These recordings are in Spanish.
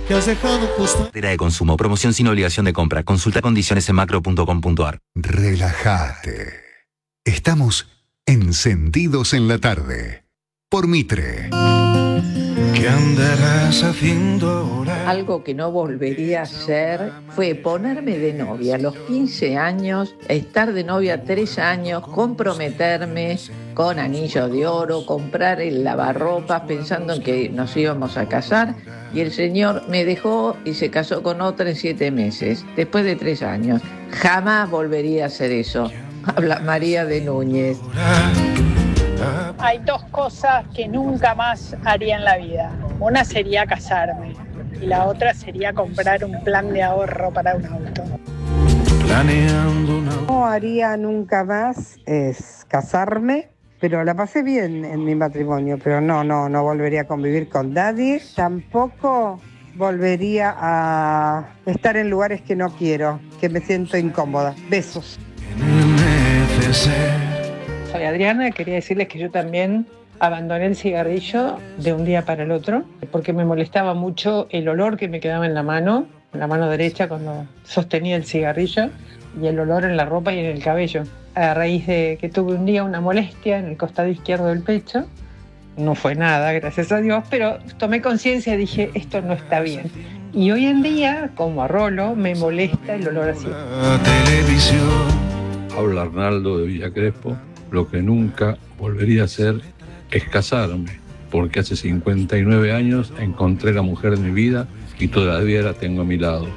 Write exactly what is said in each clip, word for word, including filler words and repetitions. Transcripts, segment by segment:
que has dejado justo. Cartera de consumo, promoción sin obligación de compra. Consulta condiciones en macro punto com punto ar. Relájate. Estamos encendidos en la tarde. Por Mitre. ¿Qué andarás haciendo ahora? Algo que no volvería a hacer fue ponerme de novia a los quince años, estar de novia tres años, comprometerme con anillos de oro, comprar el lavarropas pensando en que nos íbamos a casar, y el señor me dejó y se casó con otra en siete meses, después de tres años. Jamás volvería a hacer eso. Habla María de Núñez. Hay dos cosas que nunca más haría en la vida. Una sería casarme y la otra sería comprar un plan de ahorro para un auto. Planeando una... No haría nunca más es casarme, pero la pasé bien en mi matrimonio, pero no, no, no volvería a convivir con nadie. Tampoco volvería a estar en lugares que no quiero, que me siento incómoda. Besos. Soy Adriana, quería decirles que yo también abandoné el cigarrillo de un día para el otro porque me molestaba mucho el olor que me quedaba en la mano, en la mano derecha cuando sostenía el cigarrillo, y el olor en la ropa y en el cabello. A raíz de que tuve un día una molestia en el costado izquierdo del pecho, no fue nada, gracias a Dios, pero tomé conciencia y dije, esto no está bien. Y hoy en día, como a Rolo, me molesta el olor así. Habla Arnaldo de Villa Crespo. Lo que nunca volvería a hacer es casarme, porque hace cincuenta y nueve años encontré la mujer de mi vida y todavía la tengo a mi lado.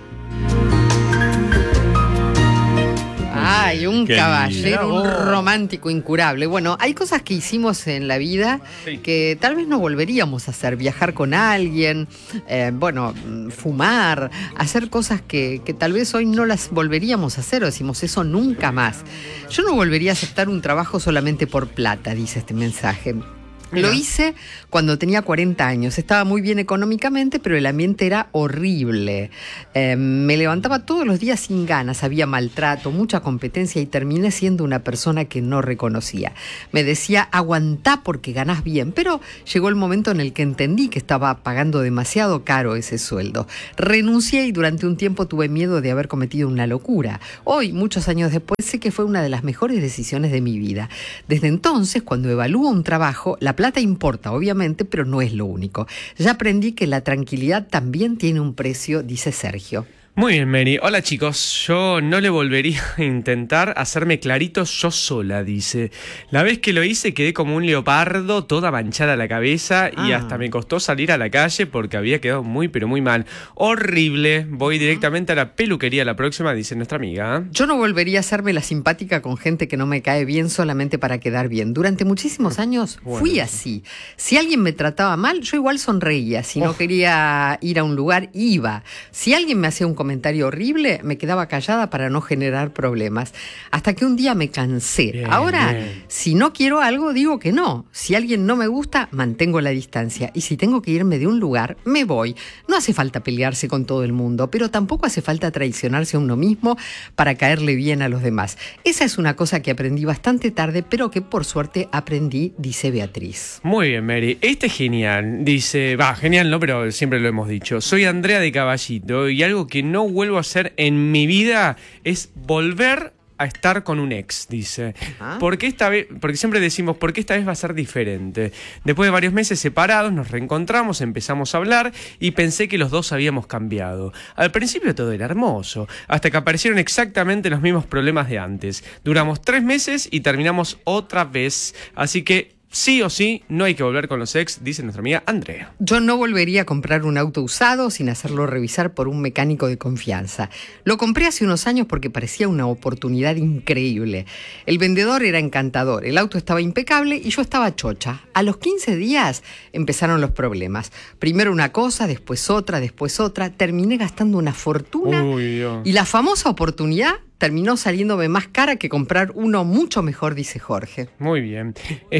Ay, un Qué caballero, lindo. un romántico incurable. Bueno, hay cosas que hicimos en la vida Sí. que tal vez no volveríamos a hacer. Viajar con alguien, eh, bueno, fumar, hacer cosas que, que tal vez hoy no las volveríamos a hacer, o decimos eso nunca más. Yo no volvería a aceptar un trabajo solamente por plata, dice este mensaje. Mira. Lo hice cuando tenía cuarenta años. Estaba muy bien económicamente, pero el ambiente era horrible. Eh, me levantaba todos los días sin ganas, había maltrato, mucha competencia y terminé siendo una persona que no reconocía. Me decía, aguantá porque ganás bien, pero llegó el momento en el que entendí que estaba pagando demasiado caro ese sueldo. Renuncié y durante un tiempo tuve miedo de haber cometido una locura. Hoy, muchos años después, sé que fue una de las mejores decisiones de mi vida. Desde entonces, cuando evalúo un trabajo, la plata importa, obviamente, pero no es lo único. Ya aprendí que la tranquilidad también tiene un precio, dice Sergio. Muy bien, Mary. Hola, chicos. Yo no le volvería a intentar hacerme claritos yo sola, dice. La vez que lo hice quedé como un leopardo, toda manchada la cabeza, ah. y hasta me costó salir a la calle porque había quedado muy, pero muy mal. Horrible. Voy directamente a la peluquería la próxima, dice nuestra amiga. Yo no volvería a hacerme la simpática con gente que no me cae bien solamente para quedar bien. Durante muchísimos años bueno. fui así. Si alguien me trataba mal, yo igual sonreía. Si no oh. quería ir a un lugar, iba. Si alguien me hacía un comentario horrible, me quedaba callada para no generar problemas. Hasta que un día me cansé. Bien, Ahora, bien. si no quiero algo, digo que no. Si alguien no me gusta, mantengo la distancia. Y si tengo que irme de un lugar, me voy. No hace falta pelearse con todo el mundo, pero tampoco hace falta traicionarse a uno mismo para caerle bien a los demás. Esa es una cosa que aprendí bastante tarde, pero que por suerte aprendí, dice Beatriz. Muy bien, Mary. Este es genial. Dice, va, genial, ¿no? Pero siempre lo hemos dicho. Soy Andrea de Caballito y algo que no vuelvo a hacer en mi vida es volver a estar con un ex, dice. ¿Ah? Porque esta vez, porque siempre decimos, ¿por qué esta vez va a ser diferente? Después de varios meses separados, nos reencontramos, empezamos a hablar y pensé que los dos habíamos cambiado. Al principio todo era hermoso, hasta que aparecieron exactamente los mismos problemas de antes. Duramos tres meses y terminamos otra vez. Así que sí o sí, no hay que volver con los ex, dice nuestra amiga Andrea. Yo no volvería a comprar un auto usado sin hacerlo revisar por un mecánico de confianza. Lo compré hace unos años porque parecía una oportunidad increíble. El vendedor era encantador, el auto estaba impecable y yo estaba chocha. A los quince días empezaron los problemas. Primero una cosa, después otra, después otra. Terminé gastando una fortuna. Uy, Dios. Y la famosa oportunidad terminó saliéndome más cara que comprar uno mucho mejor, dice Jorge. Muy bien.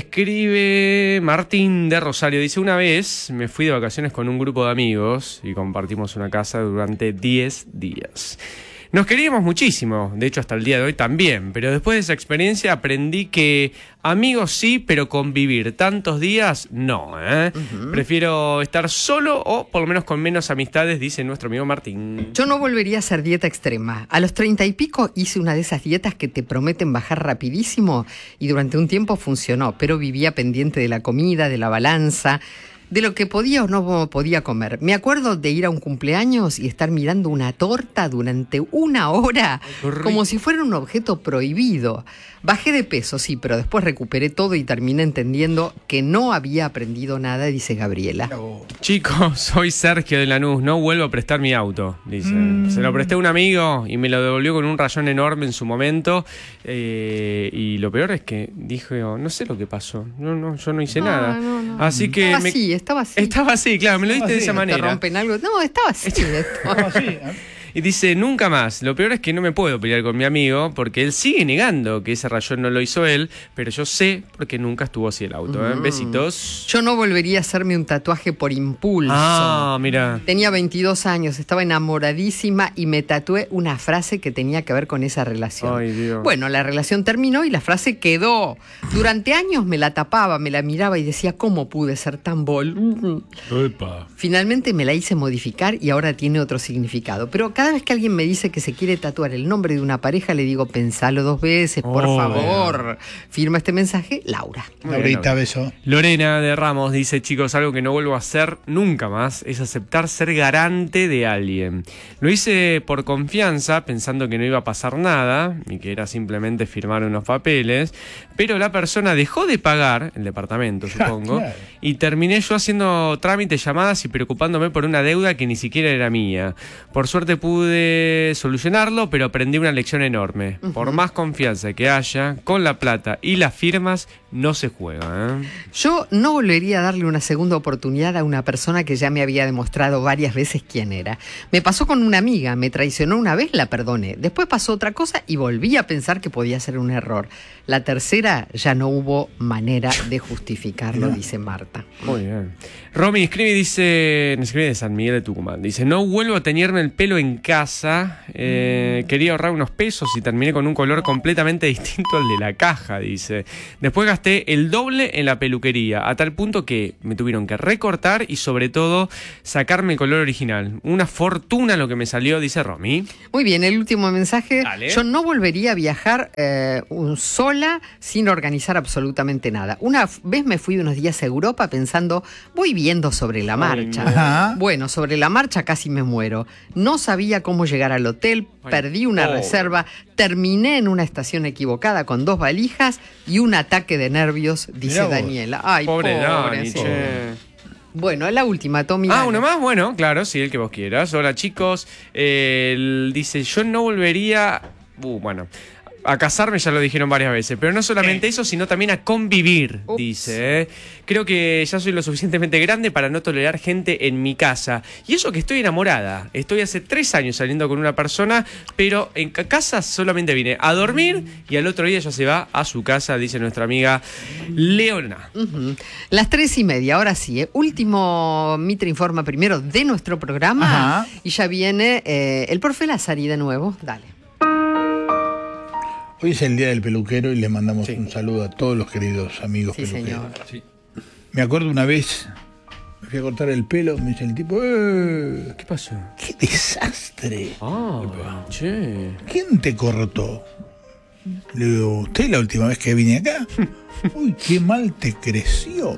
Escribe Martín de Rosario. Dice, una vez me fui de vacaciones con un grupo de amigos y compartimos una casa durante diez días. Nos queríamos muchísimo, de hecho hasta el día de hoy también, pero después de esa experiencia aprendí que amigos sí, pero convivir tantos días no, ¿eh? Uh-huh. Prefiero estar solo o por lo menos con menos amistades, dice nuestro amigo Martín. Yo no volvería a hacer dieta extrema. A los treinta y pico hice una de esas dietas que te prometen bajar rapidísimo y durante un tiempo funcionó, pero vivía pendiente de la comida, de la balanza, de lo que podía o no podía comer. Me acuerdo de ir a un cumpleaños y estar mirando una torta durante una hora, como si fuera un objeto prohibido. Bajé de peso, sí, pero después recuperé todo y terminé entendiendo que no había aprendido nada, dice Gabriela. Chicos, soy Sergio de Lanús, no vuelvo a prestar mi auto, dice. Mm. Se lo presté a un amigo y me lo devolvió con un rayón enorme en su momento. Eh, y lo peor es que dijo, no sé lo que pasó, no, no, yo no hice no, nada. No, no. Así que estaba me... así, estaba así. Estaba así, claro, me lo diste de esa manera. ¿Te rompen algo? No, estaba así. Estaba así. Y dice, nunca más. Lo peor es que no me puedo pelear con mi amigo porque él sigue negando que ese rayón no lo hizo él, pero yo sé porque nunca estuvo así el auto. ¿eh? Mm. Besitos. Yo no volvería a hacerme un tatuaje por impulso. Ah, mira. Tenía veintidós años, estaba enamoradísima y me tatué una frase que tenía que ver con esa relación. Ay, Dios. Bueno, la relación terminó y la frase quedó. Durante años me la tapaba, me la miraba y decía, ¿cómo pude ser tan bol? Epa. Finalmente me la hice modificar y ahora tiene otro significado. Pero cada vez que alguien me dice que se quiere tatuar el nombre de una pareja, le digo, pensalo dos veces, por oh, favor. Bueno. Firma este mensaje, Laura. Laurita, beso. Lorena de Ramos dice, chicos, algo que no vuelvo a hacer nunca más es aceptar ser garante de alguien. Lo hice por confianza, pensando que no iba a pasar nada y que era simplemente firmar unos papeles, pero la persona dejó de pagar, el departamento supongo, claro. Y terminé yo haciendo trámites, llamadas y preocupándome por una deuda que ni siquiera era mía. Por suerte pude solucionarlo, pero aprendí una lección enorme. Uh-huh. Por más confianza que haya, con la plata y las firmas no se juega. ¿eh? Yo no volvería a darle una segunda oportunidad a una persona que ya me había demostrado varias veces quién era. Me pasó con una amiga, me traicionó una vez, la perdoné. Después pasó otra cosa y volví a pensar que podía ser un error. La tercera ya no hubo manera de justificarlo, no. Dice Marta. Muy bien. Romy escribe y dice, escribe de San Miguel de Tucumán, dice, no vuelvo a teñirme el pelo en casa, eh, quería ahorrar unos pesos y terminé con un color completamente distinto al de la caja, dice. Después gasté el doble en la peluquería, a tal punto que me tuvieron que recortar y sobre todo sacarme el color original. Una fortuna lo que me salió, dice Romy. Muy bien, el último mensaje. Dale. Yo no volvería a viajar eh, un sola sin organizar absolutamente nada. Una vez me fui unos días a Europa pensando, voy viendo sobre la marcha. Ajá. Bueno, sobre la marcha casi me muero. No sabía cómo llegar al hotel, Ay, perdí una pobre. reserva, terminé en una estación equivocada con dos valijas y un ataque de nervios, dice Daniela. Ay, pobre, pobre Dani, sí. che. Bueno, la última, Tommy. Ah, dale. uno más, bueno, claro, sí, el que vos quieras. Hola, chicos. Eh, él dice, yo no volvería... Uh, bueno... A casarme ya lo dijeron varias veces, pero no solamente eso, sino también a convivir, Ups. dice. ¿eh? Creo que ya soy lo suficientemente grande para no tolerar gente en mi casa. Y eso que estoy enamorada. Estoy hace tres años saliendo con una persona, pero en casa solamente vine a dormir y al otro día ya se va a su casa, dice nuestra amiga Leona. Uh-huh. Las tres y media, ahora sí. ¿eh? Último Mitre Informa primero de nuestro programa. Ajá. Y ya viene eh, el profe Lazari de nuevo. Dale. Hoy es el día del peluquero y le mandamos sí. un saludo a todos los queridos amigos sí, peluqueros. Señor. Sí. Me acuerdo una vez, me fui a cortar el pelo, me dice el tipo, eh, ¿qué pasó? ¡Qué desastre! Ah, che. ¿Quién te cortó? Le digo, ¿usted la última vez que vine acá? Uy, qué mal te creció.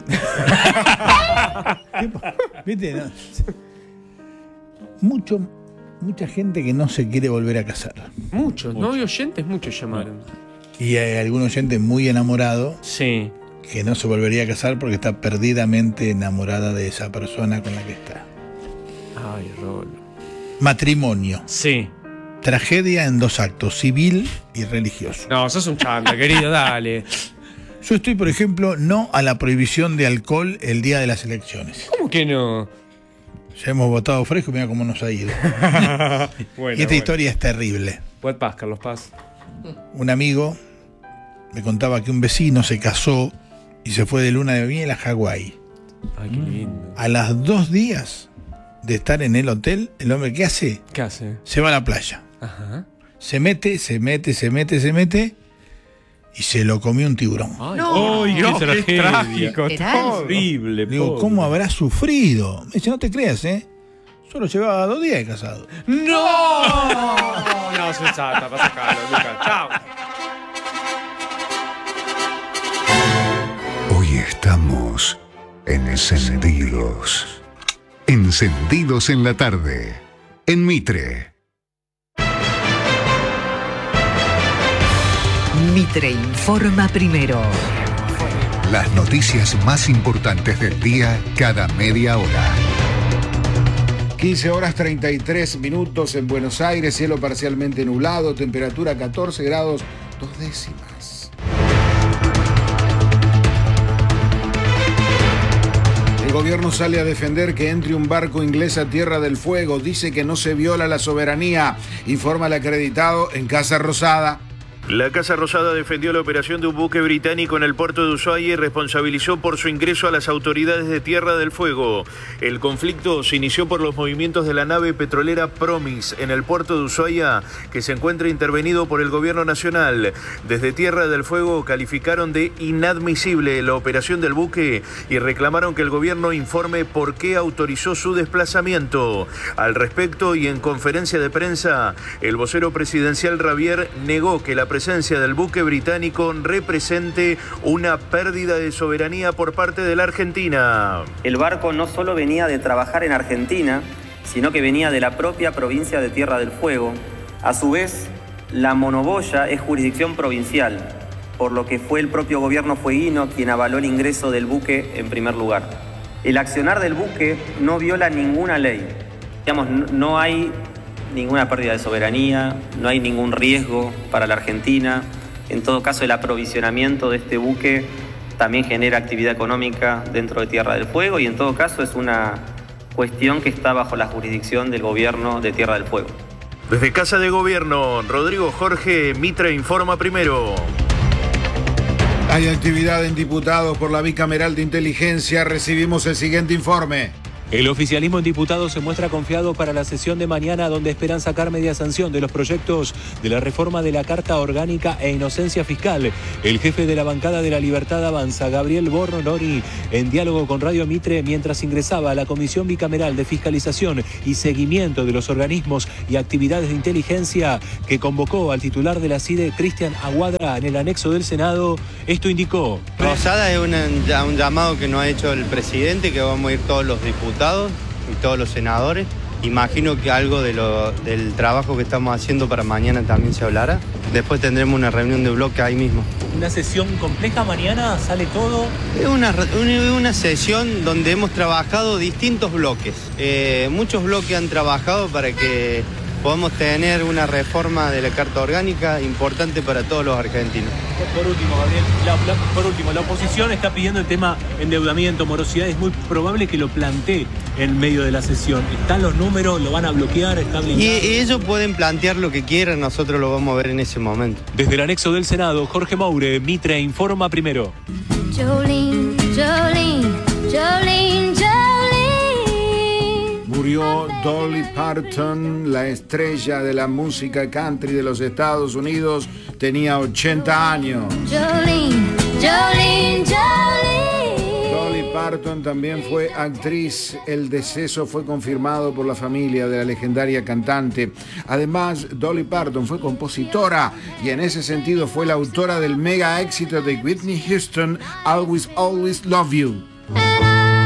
¿Viste? No. Mucho... Mucha gente que no se quiere volver a casar. Muchos, no hay oyentes, muchos llamaron. Y hay algún oyente muy enamorado sí. que no se volvería a casar porque está perdidamente enamorada de esa persona con la que está. Ay, Rolo. Matrimonio. Sí. Tragedia en dos actos, civil y religioso. No, sos un chanta, querido, dale. Yo estoy, por ejemplo, no a la prohibición de alcohol el día de las elecciones. ¿Cómo que no? Ya hemos votado fresco y mira cómo nos ha ido. bueno, y esta bueno. historia es terrible. Buen paz, Carlos Paz. Un amigo me contaba que un vecino se casó y se fue de luna de miel a Hawái. Ay, qué lindo. A las dos días de estar en el hotel, el hombre, ¿qué hace? ¿Qué hace? Se va a la playa. Ajá. Se mete, se mete, se mete, se mete y se lo comió un tiburón. Ay, No. ay, Dios, qué qué tragedia. trágico, Era todo. Horrible, Digo, pobre. ¿cómo habrá sufrido? Me dice, no te creas, ¿eh? Solo llevaba dos días de casado. ¡No! No, sensata, vas a sacarlo, Lucas. Chao. Hoy estamos encendidos. Encendidos en la tarde. En Mitre. Mitre informa primero. Las noticias más importantes del día cada media hora. quince horas treinta y tres minutos en Buenos Aires, cielo parcialmente nublado, temperatura catorce grados, dos décimas. El gobierno sale a defender que entre un barco inglés a Tierra del Fuego, dice que no se viola la soberanía, informa el acreditado en Casa Rosada. La Casa Rosada defendió la operación de un buque británico en el puerto de Ushuaia y responsabilizó por su ingreso a las autoridades de Tierra del Fuego. El conflicto se inició por los movimientos de la nave petrolera Promis en el puerto de Ushuaia, que se encuentra intervenido por el gobierno nacional. Desde Tierra del Fuego calificaron de inadmisible la operación del buque y reclamaron que el gobierno informe por qué autorizó su desplazamiento. Al respecto y en conferencia de prensa, el vocero presidencial Ravier negó que la presencia del buque británico represente una pérdida de soberanía por parte de la Argentina. El barco no solo venía de trabajar en Argentina, sino que venía de la propia provincia de Tierra del Fuego. A su vez, la monoboya es jurisdicción provincial, por lo que fue el propio gobierno fueguino quien avaló el ingreso del buque en primer lugar. El accionar del buque no viola ninguna ley. Digamos, no hay ninguna pérdida de soberanía, no hay ningún riesgo para la Argentina. En todo caso, el aprovisionamiento de este buque también genera actividad económica dentro de Tierra del Fuego y en todo caso es una cuestión que está bajo la jurisdicción del gobierno de Tierra del Fuego. Desde Casa de Gobierno, Rodrigo Jorge, Mitre informa primero. Hay actividad en diputados por la bicameral de inteligencia. Recibimos el siguiente informe. El oficialismo en diputados se muestra confiado para la sesión de mañana, donde esperan sacar media sanción de los proyectos de la reforma de la Carta Orgánica e Inocencia Fiscal. El jefe de la bancada de la Libertad Avanza, Gabriel Bornori, en diálogo con Radio Mitre, mientras ingresaba a la Comisión Bicameral de Fiscalización y Seguimiento de los Organismos y Actividades de Inteligencia, que convocó al titular de la C I D E, Cristian Aguadra, en el anexo del Senado, esto indicó. Rosada es una, un llamado que nos ha hecho el presidente, que vamos a ir todos los diputados y todos los senadores. Imagino que algo de lo, del trabajo que estamos haciendo para mañana también se hablará. Después tendremos una reunión de bloque ahí mismo. ¿Una sesión compleja mañana? ¿Sale todo? Es una, una, una sesión donde hemos trabajado distintos bloques. Eh, muchos bloques han trabajado para que podamos tener una reforma de la Carta Orgánica importante para todos los argentinos. Por último, Gabriel, la, la, por último, la oposición está pidiendo el tema endeudamiento, morosidad. Es muy probable que lo plantee en medio de la sesión. ¿Están los números? ¿Lo van a bloquear? ¿Está blindado? Y ellos pueden plantear lo que quieran, nosotros lo vamos a ver en ese momento. Desde el anexo del Senado, Jorge Moure, Mitre informa primero. Jolene, Jolene, Jolene, Jolene. Murió Dolly Parton, la estrella de la música country de los Estados Unidos. Tenía ochenta años. Jolene, Jolene, Jolene. Dolly Parton también fue actriz. El deceso fue confirmado por la familia de la legendaria cantante. Además, Dolly Parton fue compositora y en ese sentido fue la autora del mega éxito de Whitney Houston, Always, Always Love You. And